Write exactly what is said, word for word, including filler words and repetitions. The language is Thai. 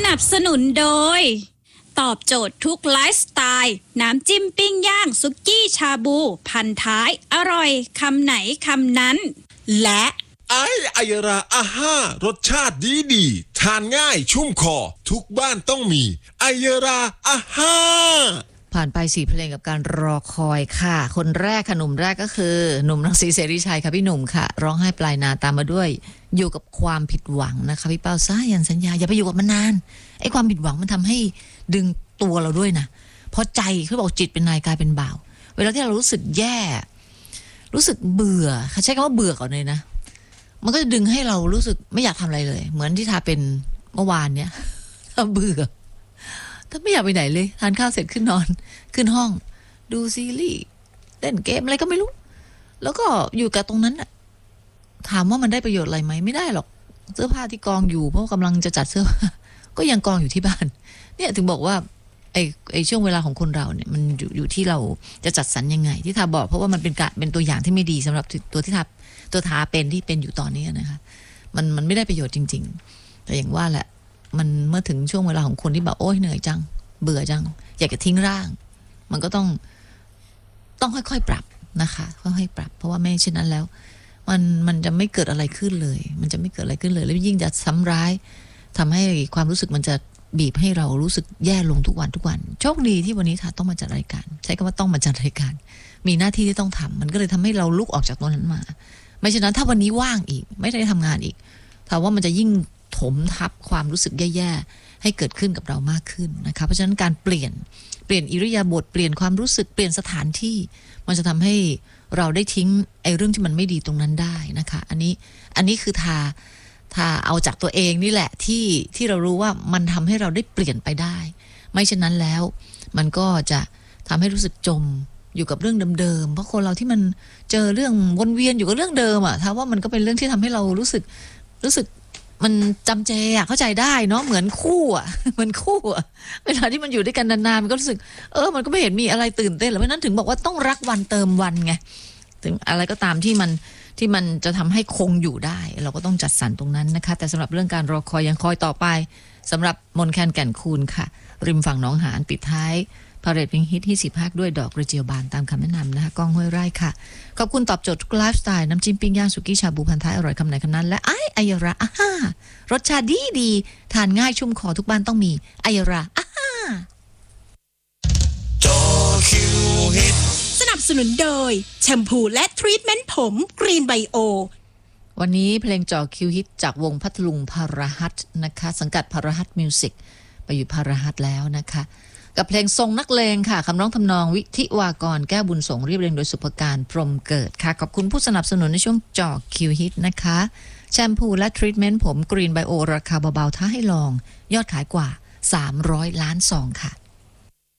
นับสนุนโดยตอบโจทย์ทุกไลฟ์สไตล์น้ำจิ้มปิ้งย่างสุกี้ชาบูพันท้ายอร่อยคำไหนคำนั้นและไอไอยราอาห้ารสชาติดีดีทานง่ายชุ่มคอทุกบ้านต้องมีไอยราอาห้าผ่านไปสี่เพลงกับการรอคอยค่ะคนแรกค่ะหนุ่มแรกก็คือหนุ่มรังสีเสรีชัยค่ะพี่หนุ่มค่ะร้องไห้ปลายนาตามมาด้วยอยู่กับความผิดหวังนะคะพี่เป้าซ่ายันสัญญาอย่าไปอยู่กับมันนานไอ้ความผิดหวังมันทำให้ดึงตัวเราด้วยนะเพราะใจเขาบอกจิตเป็นนายกายเป็นบ่าวเวลาที่เรารู้สึกแย่รู้สึกเบื่อใช้คำว่าเบื่อก่อนเลยนะมันก็จะดึงให้เรารู้สึกไม่อยากทำอะไรเลยเหมือนที่ทาเป็นเมื่อวานเนี้ยถ้าเบื่อถ้าไม่อยากไปไหนเลยทานข้าวเสร็จขึ้นนอนขึ้นห้องดูซีรีส์เล่นเกมอะไรก็ไม่รู้แล้วก็อยู่กับตรงนั้นน่ะถามว่ามันได้ประโยชน์อะไรไหมไม่ได้หรอกเสื้อผ้าที่กองอยู่เพราะกำลังจะจัดเสื้อก็ยังกองอยู่ที่บ้านเนี่ยถึงบอกว่าไอ้ไอ้ช่วงเวลาของคนเราเนี่ยมันอยู่อยู่ที่เราจะจัดสรรยังไงที่ทาบอกเพราะว่ามันเป็นการเป็นตัวอย่างที่ไม่ดีสำหรับตัวที่ทาตัวทาเป็นที่เป็นอยู่ตอนนี้นะคะมันมันไม่ได้ประโยชน์จริงๆแต่อย่างว่าแหละมันเมื่อถึงช่วงเวลาของคนที่แบบโอ๊ยเหนื่อยจังเบื่อจังอยากจะทิ้งร่างมันก็ต้องต้องค่อยๆปรับนะคะค่อยๆปรับเพราะว่าไม่เช่นนั้นแล้วมันมันจะไม่เกิดอะไรขึ้นเลยมันจะไม่เกิดอะไรขึ้นเลยแล้วยิ่งจะซ้ำร้ายทำให้ความรู้สึกมันจะบีบให้เรารู้สึกแย่ลงทุกวันทุกวันโชคดีที่วันนี้ค่ะต้องมาจัดรายการใช้คำว่าต้องมาจัดรายการมีหน้าที่ที่ต้องทำมันก็เลยทำให้เราลุกออกจากตรงนั้นมาไม่เช่นนั้นถ้าวันนี้ว่างอีกไม่ได้ทำงานอีกถามว่ามันจะยิ่งถมทับความรู้สึกแย่ๆให้เกิดขึ้นกับเรามากขึ้นนะคะเพราะฉะนั้นการเปลี่ยนเปลี่ยนอิริยาบถเปลี่ยนความรู้สึกเปลี่ยนสถานที่มันจะทำให้เราได้ทิ้งไอ้เรื่องที่มันไม่ดีตรงนั้นได้นะคะอันนี้อันนี้คือทาทาเอาจากตัวเองนี่แหละที่ที่เรารู้ว่ามันทำให้เราได้เปลี่ยนไปได้ไม่เช่นนั้นแล้วมันก็จะทำให้รู้สึกจมอยู่กับเรื่องเดิมๆเพราะคนเราที่มันเจอเรื่องวนเวียนอยู่กับเรื่องเดิมอ่ะถ้าว่ามันก็เป็นเรื่องที่ทำให้เรารู้สึกรู้สึกมันจำเจอ่ะเข้าใจได้เนาะเหมือนคู่อ่ะเหมือนคู่อ่ะเวลาที่มันอยู่ด้วยกันนานๆมันก็รู้สึกเออมันก็ไม่เห็นมีอะไรตื่นเต้นหรอกเพราะนั้นถึงบอกว่าต้องรักวันเติมวันไงถึงอะไรก็ตามที่มันที่มันจะทำให้คงอยู่ได้เราก็ต้องจัดสรรตรงนั้นนะคะแต่สำหรับเรื่องการรอคอยยังคอยต่อไปสำหรับมนแคนแก่นคูนค่ะริมฝั่งหนองหานปิดท้ายพาเรดเพลงฮิตที่สิบภาคด้วยดอกกระเจียวบานตามคำแนะนำนะคะก้องห้วยไร่ค่ะขอบคุณตอบโจทย์ทุกไลฟ์สไตล์น้ำจิ้มปิ้งย่างสุกี้ชาบูพันท้ายอร่อยคำไหนคำนั้นและไอไอยระอ่ะฮ่ารสชาติดีดีทานง่ายชุ่มคอทุกบ้านต้องมีไอยระอ่ะฮ่าจอคิวฮิตสนับสนุนโดยแชมพูและทรีทเมนต์ผมกรีนไบโอวันนี้เพลงจ่อคิวฮิตจากวงพัทลุงพารหัสนะคะสังกัดพารหัสมิวสิกไปอยู่พารหัสแล้วนะคะกับเพลงทรงนักเลงค่ะคำร้องทำนองวิทิวากรแก้วบุญสงเรียบเรียงโดยสุภการพรหมเกิดค่ะขอบคุณผู้สนับสนุนในช่วงจ่อคิวฮิตนะคะแชมพูและทรีทเมนต์ผมกรีนไบโอราคาเบาๆท้าให้ลองยอดขายกว่าสามร้อยล้านซองค่ะ